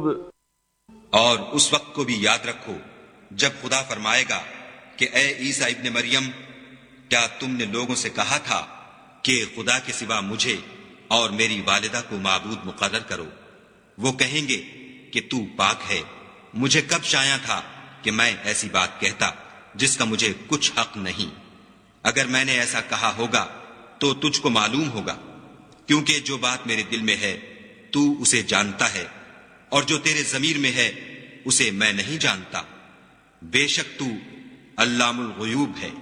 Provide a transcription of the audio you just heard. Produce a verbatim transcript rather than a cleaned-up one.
القلوب और उस वक्त को भी याद रखो जब खुदा फरमाएगा कि ए ईसा इब्ने मरियम, क्या तुमने लोगों से कहा था कि खुदा के सिवा मुझे और मेरी वालिदा को माबूद मुकर्रर करो? वो कहेंगे कि तू पाक है। मुझे कब शाया था कि मैं ऐसी बात कहता जिसका मुझे कुछ हक नहीं। अगर मैंने ऐसा कहा होगा तो तुझको मालूम होगा, क्योंकि जो बात मेरे दिल में है तू उसे जानता है, और जो तेरे ज़मीर में है उसे मैं नहीं जानता। बेशक तू अल्लामुल गुयूब है।